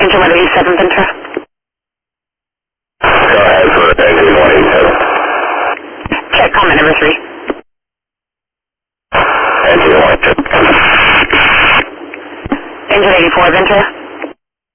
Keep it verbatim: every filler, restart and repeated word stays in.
Engine one eighty-seven, Ventura. Go ahead for engine one eighty-seven. Check comment number three. Engine one. Engine eighty-four, Ventura.